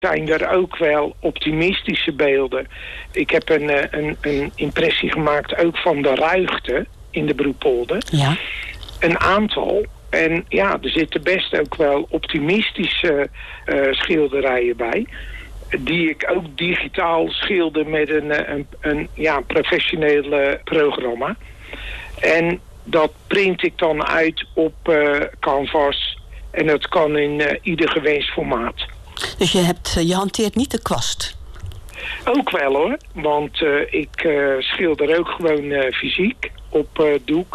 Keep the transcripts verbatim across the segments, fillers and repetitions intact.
zijn er ook wel optimistische beelden. Ik heb een, een, een impressie gemaakt ook van de ruigte in de Broekpolder. Ja. Een aantal. En ja, er zitten best ook wel optimistische uh, schilderijen bij. Die ik ook digitaal schilder met een, een, een ja, professioneel uh, programma. En dat print ik dan uit op uh, canvas. En dat kan in uh, ieder gewenst formaat. Dus je, hebt, je hanteert niet de kwast? Ook wel hoor. Want uh, ik uh, schilder ook gewoon uh, fysiek op uh, doek.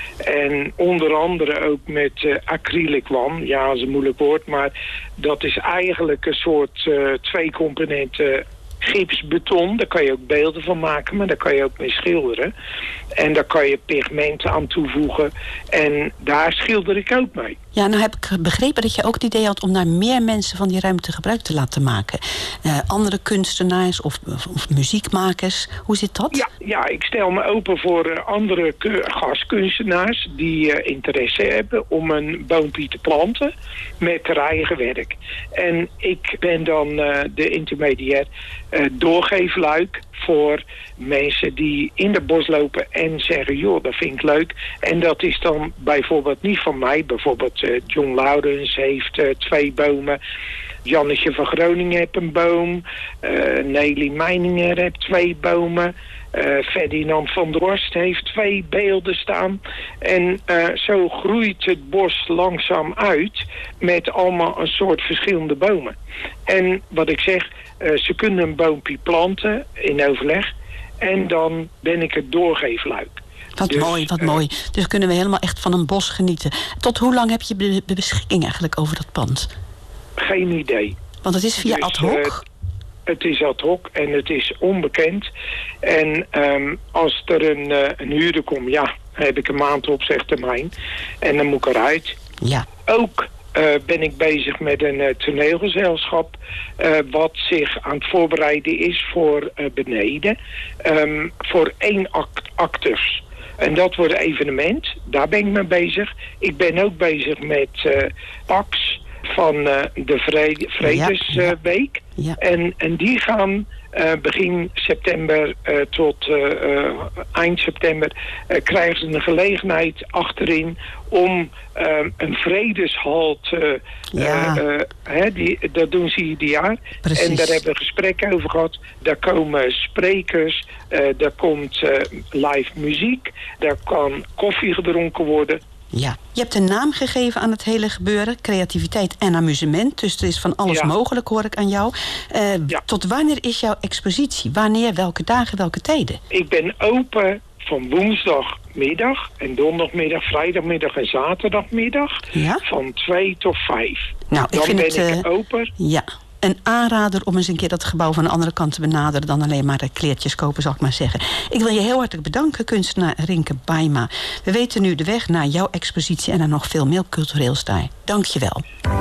En onder andere ook met uh, acrylic wam. Ja, dat is een moeilijk woord. Maar dat is eigenlijk een soort uh, twee componenten gipsbeton. Daar kan je ook beelden van maken, maar daar kan je ook mee schilderen. En daar kan je pigmenten aan toevoegen. En daar schilder ik ook mee. Ja, nou heb ik begrepen dat je ook het idee had om naar meer mensen van die ruimte gebruik te laten maken. Uh, andere kunstenaars of, of, of muziekmakers. Hoe zit dat? Ja, ja, ik stel me open voor uh, andere ku- gastkunstenaars die uh, interesse hebben om een boompje te planten met haar eigen werk. En ik ben dan uh, de intermediair uh, doorgeefluik voor mensen die in de bos lopen en zeggen, joh, dat vind ik leuk. En dat is dan bijvoorbeeld niet van mij. Bijvoorbeeld uh, John Laurens heeft uh, twee bomen. Jannetje van Groningen heeft een boom. Uh, Nelly Meininger heeft twee bomen. Uh, Ferdinand van der Horst heeft twee beelden staan. En uh, zo groeit het bos langzaam uit met allemaal een soort verschillende bomen. En wat ik zeg, uh, ze kunnen een boompje planten in overleg. En dan ben ik het doorgeefluik. Wat dus, mooi, wat uh, mooi. Dus kunnen we helemaal echt van een bos genieten. Tot hoe lang heb je be- be- beschikking eigenlijk over dat pand? Geen idee. Want het is via dus, ad hoc? Uh, het is ad hoc en het is onbekend. En um, als er een, uh, een huurder komt, ja, dan heb ik een maand opzegtermijn. En dan moet ik eruit. Ja. Ook uh, ben ik bezig met een uh, toneelgezelschap Uh, wat zich aan het voorbereiden is voor uh, beneden. Um, voor één act, acteurs. En dat wordt een evenement. Daar ben ik mee bezig. Ik ben ook bezig met uh, Pax van uh, de Vrede, Vredesweek. Ja, ja. En, en die gaan uh, begin september uh, tot uh, uh, eind september uh, krijgen ze een gelegenheid achterin om uh, een vredeshal te... Ja. Uh, uh, hè, die, dat doen ze ieder jaar. Precies. En daar hebben we gesprekken over gehad. Daar komen sprekers, uh, daar komt uh, live muziek, daar kan koffie gedronken worden. Ja, je hebt een naam gegeven aan het hele gebeuren. Creativiteit en amusement. Dus er is van alles ja. mogelijk, hoor ik aan jou. Uh, ja. Tot wanneer is jouw expositie? Wanneer, welke dagen, welke tijden? Ik ben open van woensdagmiddag en donderdagmiddag, vrijdagmiddag en zaterdagmiddag. Ja? Van twee tot vijf. Nou, ik Dan vind ben het, ik uh, open. Ja. Een aanrader om eens een keer dat gebouw van de andere kant te benaderen dan alleen maar de kleertjes kopen, zal ik maar zeggen. Ik wil je heel hartelijk bedanken, kunstenaar Rinke Baaijma. We weten nu de weg naar jouw expositie en er nog veel meer cultureels daar. Dank je wel.